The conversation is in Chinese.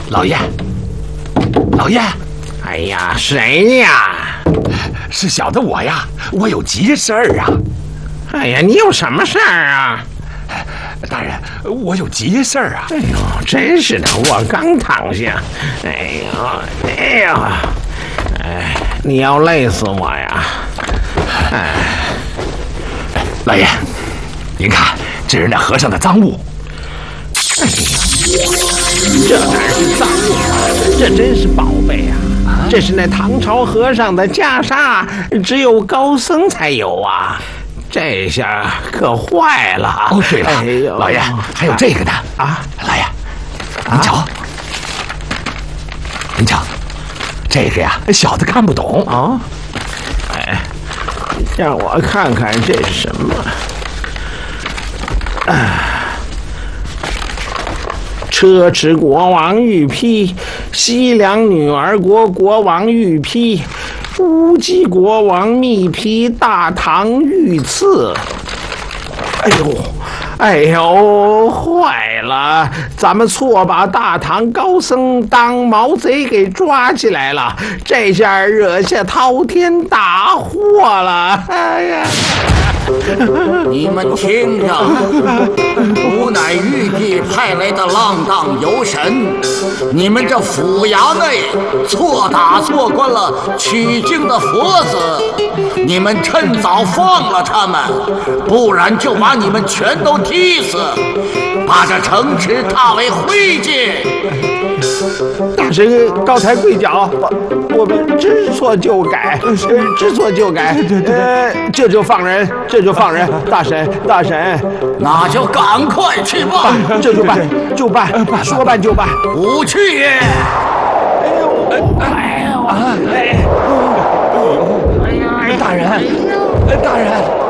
老爷，老爷， 哎呀，谁呀？ 是小的我呀，我有急事儿啊。 哎呀，你有什么事儿啊？ 大人，我有急事儿啊。 哎呦，真是的，我刚躺下。哎呦，哎呦，哎，你要累死我呀！哎， 老爷，您看，这是那和尚的赃物。 哎呀，这哪是赃物啊？这真是宝贝啊！这是那唐朝和尚的袈裟，只有高僧才有啊。这下可坏了！ 哦，对了， 哎呦， 老爷，还有这个呢啊！ 老爷，您瞧，您瞧，这个呀，小的看不懂哦。哎，让我看看这是什么？车迟国王御批，西凉女儿国国王御批，乌鸡国王密批大唐御赐。哎呦，坏了！咱们错把大唐高僧当毛贼给抓起来了，这下惹下滔天大祸了！哎呀！ 你们听着，吾乃玉帝派来的浪荡游神，你们这府衙内错打错关了取经的佛子，你们趁早放了他们，不然就把你们全都踢死，把这城池踏为灰烬。 大神高抬贵脚，我们知错就改，知错就改。这就放人，这就放人。大神， 那就赶快去办， 这就办，就办，说办就办。 不去也。 大人，大人。